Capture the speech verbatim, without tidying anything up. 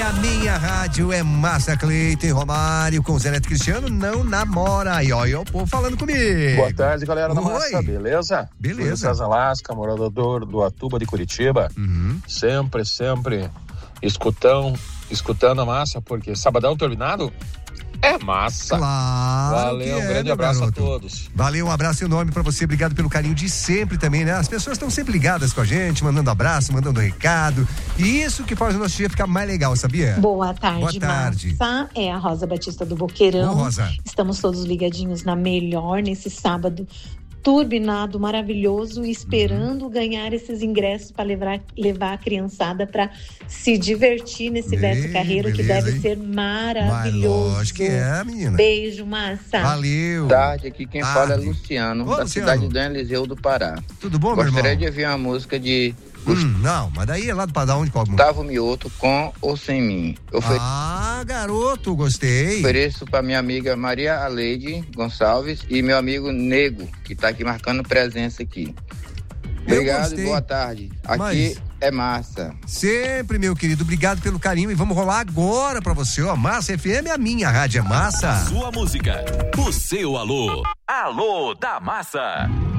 a minha rádio é Massa. Cleiton Romário com Zé Neto Cristiano não namora. E ó, e ó, o povo falando comigo. Boa tarde, galera da Oi. Massa, beleza? Beleza. César Lasca, morador do Atuba de Curitiba. Uhum. Sempre, sempre escutão, escutando a Massa, porque sabadão terminado é massa. Claro. Valeu, um é, grande abraço garoto. a todos. Valeu, um abraço enorme pra você, obrigado pelo carinho de sempre também, né? As pessoas estão sempre ligadas com a gente, mandando abraço, mandando recado, e isso que faz o nosso dia ficar mais legal, sabia? Boa tarde, Boa tarde. Massa. É a Rosa Batista do Boqueirão. Ô, Rosa. Estamos todos ligadinhos na melhor nesse sábado turbinado, maravilhoso, esperando Uhum. ganhar esses ingressos para levar, levar a criançada para se divertir nesse Ei, Beto Carreiro, que beleza, deve hein? ser Mas maravilhoso. lógico que é, menina. Beijo, Massa. Valeu. Boa tarde, aqui quem Tarde. fala é Luciano, Ô, da Luciano. cidade de Dom Eliseu do Pará. Tudo bom, meu irmão? Gostaria de ouvir uma música de Hum, não, mas daí é lá do Padrão, onde qual? Gustavo Mioto, Com ou Sem Mim. Eu ofe- Ah, garoto, gostei. ofereço para minha amiga Maria Aleide Gonçalves e meu amigo Nego, que está aqui marcando presença aqui. Eu Obrigado gostei. e boa tarde. Aqui Mas- é massa. Sempre, meu querido, obrigado pelo carinho e vamos rolar agora pra você, ó. Massa F M, a minha rádio é Massa. Sua música, o seu alô. Alô da Massa.